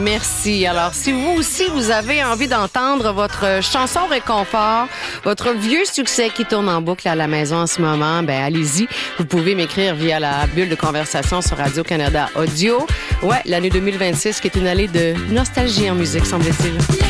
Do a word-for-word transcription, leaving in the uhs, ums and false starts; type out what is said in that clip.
merci. Alors, si vous aussi, vous avez envie d'entendre votre chanson réconfort, votre vieux succès qui tourne en boucle à la maison en ce moment, ben allez-y. Vous pouvez m'écrire via la bulle de conversation sur Radio-Canada Audio. Ouais, l'année deux mille vingt-six qui est une année de nostalgie en musique, semble-t-il.